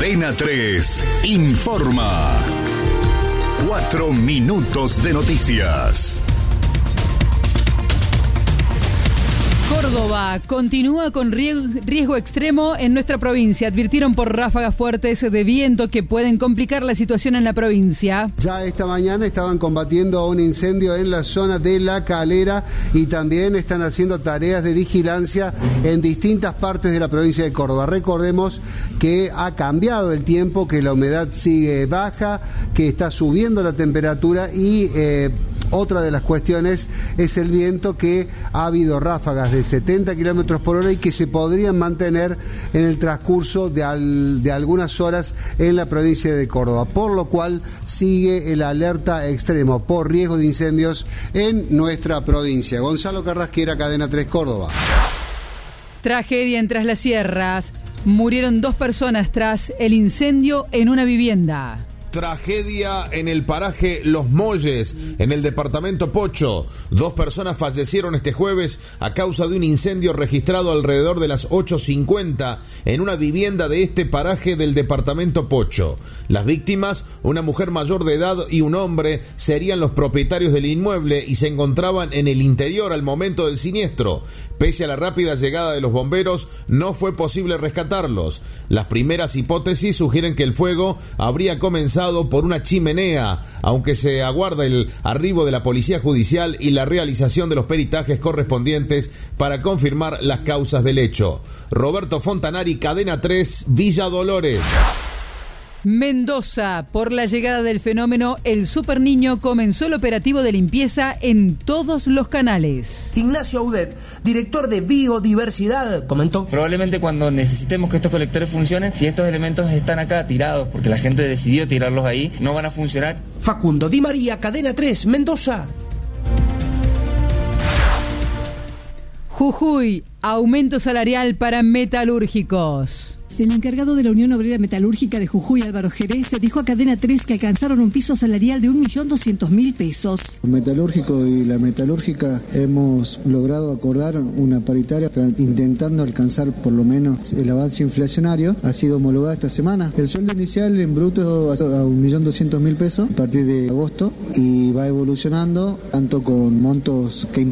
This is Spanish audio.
Cadena 3 informa. 4 minutos de noticias. Córdoba continúa con riesgo extremo en nuestra provincia. Advirtieron por ráfagas fuertes de viento que pueden complicar la situación en la provincia. Ya esta mañana estaban combatiendo un incendio en la zona de La Calera y también están haciendo tareas de vigilancia en distintas partes de la provincia de Córdoba. Recordemos que ha cambiado el tiempo, que la humedad sigue baja, que está subiendo la temperatura y otra de las cuestiones es el viento, que ha habido ráfagas de 70 kilómetros por hora y que se podrían mantener en el transcurso de algunas horas en la provincia de Córdoba, por lo cual sigue el alerta extremo por riesgo de incendios en nuestra provincia. Gonzalo Carrasquera, Cadena 3 Córdoba. Tragedia en Tras las Sierras. Murieron 2 personas tras el incendio en una vivienda. Tragedia en el paraje Los Molles, en el departamento Pocho. 2 personas fallecieron este jueves a causa de un incendio registrado alrededor de las 8:50 en una vivienda de este paraje del departamento Pocho. Las víctimas, una mujer mayor de edad y un hombre, serían los propietarios del inmueble y se encontraban en el interior al momento del siniestro. Pese a la rápida llegada de los bomberos, no fue posible rescatarlos. Las primeras hipótesis sugieren que el fuego habría comenzado por una chimenea, aunque se aguarda el arribo de la policía judicial y la realización de los peritajes correspondientes para confirmar las causas del hecho. Roberto Fontanari, Cadena 3, Villa Dolores. Mendoza, por la llegada del fenómeno El Super Niño, comenzó el operativo de limpieza en todos los canales. Ignacio Audet, director de Biodiversidad, comentó: probablemente cuando necesitemos que estos colectores funcionen, si estos elementos están acá tirados porque la gente decidió tirarlos ahí, no van a funcionar. Facundo Di María, Cadena 3, Mendoza. Jujuy, aumento salarial para metalúrgicos. El encargado de la Unión Obrera Metalúrgica de Jujuy, Álvaro Jerez, dijo a Cadena 3 que alcanzaron un piso salarial de 1.200.000 pesos. El metalúrgico y la metalúrgica hemos logrado acordar una paritaria intentando alcanzar por lo menos el avance inflacionario. Ha sido homologada esta semana. El sueldo inicial en bruto a 1.200.000 pesos a partir de agosto y va evolucionando tanto con montos que